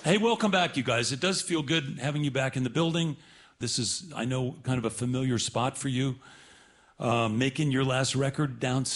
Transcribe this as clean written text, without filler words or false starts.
Hey, welcome back, you guys. It does feel good having you back in the building. This is, I know, kind of a familiar spot for you. Making your last record down